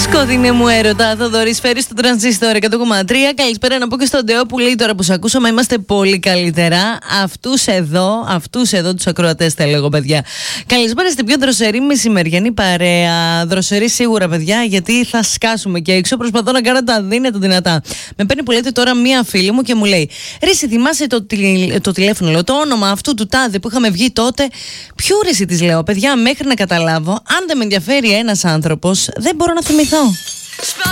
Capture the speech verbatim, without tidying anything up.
Σκοτεινή μου έρωτα, Θοδωρής Φέρης στο Τρανζίστορ εκατό κόμμα τρία. Καλησπέρα να πω και στον Ντεό που λέει τώρα που σε ακούσαμε είμαστε πολύ καλύτερα. Αυτούς εδώ, αυτούς εδώ τους ακροατές τα λέγω παιδιά. Καλησπέρα στην πιο δροσερή μεσημεριανή παρέα. Δροσερή σίγουρα παιδιά, γιατί θα σκάσουμε και έξω. Προσπαθώ να κάνω τα αδύνατα δυνατά. Με παίρνει που λέτε τώρα μία φίλη μου και μου λέει: Ρε, θυμάσαι το, τηλε... το τηλέφωνο, λέω, το όνομα αυτού του τάδε που είχαμε βγει τότε. Ποιο ρε, της λέω, παιδιά, μέχρι να καταλάβω, αν δεν με ενδιαφέρει ένας άνθρωπος, δεν μπορώ να θυμηθώ.